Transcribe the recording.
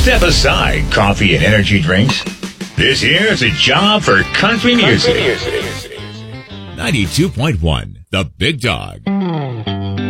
Step aside coffee and energy drinks. This here is a job for country music. 92.1, The Big Dog.